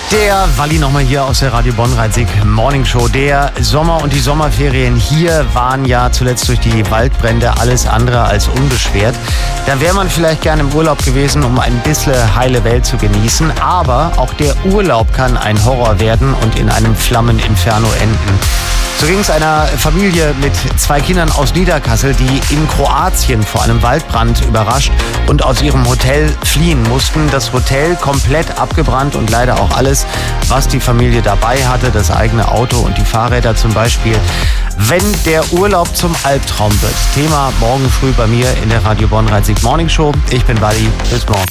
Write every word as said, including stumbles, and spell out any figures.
Der Walli nochmal hier aus der Radio Bonn-Rhein-Sieg Morning Show. Der Sommer und die Sommerferien hier waren ja zuletzt durch die Waldbrände alles andere als unbeschwert. Da wäre man vielleicht gerne im Urlaub gewesen, um ein bisschen heile Welt zu genießen. Aber auch der Urlaub kann ein Horror werden und in einem Flammeninferno enden. So ging es einer Familie mit zwei Kindern aus Niederkassel, die in Kroatien vor einem Waldbrand überrascht und aus ihrem Hotel fliehen mussten. Das Hotel komplett abgebrannt und leider auch alles, was die Familie dabei hatte, das eigene Auto und die Fahrräder zum Beispiel. Wenn der Urlaub zum Albtraum wird. Thema morgen früh bei mir in der Radio Bonn-Rhein-Sieg Morning Show. Ich bin Walli. Bis morgen.